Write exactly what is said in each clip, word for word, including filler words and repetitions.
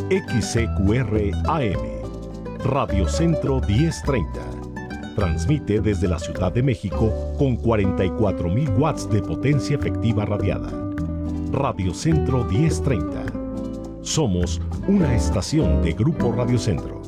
X C Q R A M, Radio Centro diez treinta. Transmite desde la Ciudad de México con cuarenta y cuatro mil watts de potencia efectiva radiada. Radio Centro diez treinta. Somos una estación de Grupo Radio Centro.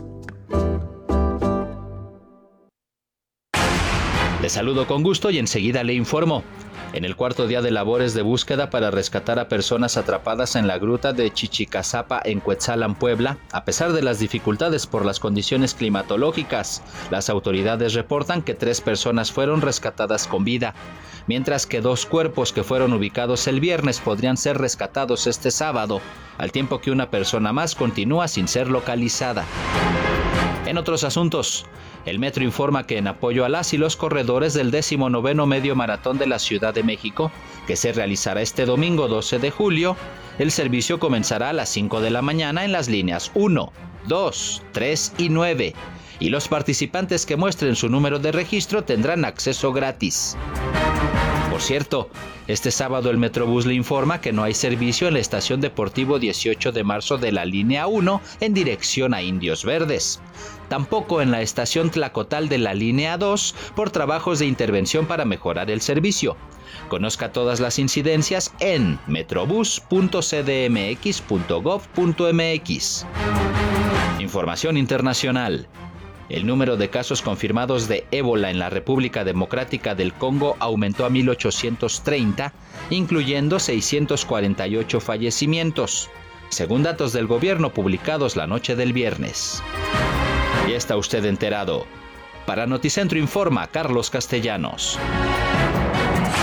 Le saludo con gusto y enseguida le informo. En el cuarto día de labores de búsqueda para rescatar a personas atrapadas en la gruta de Chichicazapa en Cuetzalan, Puebla, a pesar de las dificultades por las condiciones climatológicas, las autoridades reportan que tres personas fueron rescatadas con vida, mientras que dos cuerpos que fueron ubicados el viernes podrían ser rescatados este sábado, al tiempo que una persona más continúa sin ser localizada. En otros asuntos, el Metro informa que en apoyo a las y los corredores del décimo noveno Medio Maratón de la Ciudad de México, que se realizará este domingo doce de julio, el servicio comenzará a las cinco de la mañana en las líneas uno, dos, tres y nueve, y los participantes que muestren su número de registro tendrán acceso gratis. Por cierto, este sábado el Metrobús le informa que no hay servicio en la estación Deportivo dieciocho de marzo de la línea uno en dirección a Indios Verdes. Tampoco en la estación Tlacotal de la línea dos por trabajos de intervención para mejorar el servicio. Conozca todas las incidencias en metrobús punto c d m x punto gov punto m x. Información internacional. El número de casos confirmados de ébola en la República Democrática del Congo aumentó a mil ochocientos treinta, incluyendo seiscientos cuarenta y ocho fallecimientos, según datos del gobierno publicados la noche del viernes. Ya está usted enterado. Para Noticentro informa Carlos Castellanos.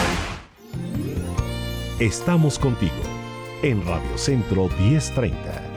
Estamos contigo en Radio Centro diez treinta.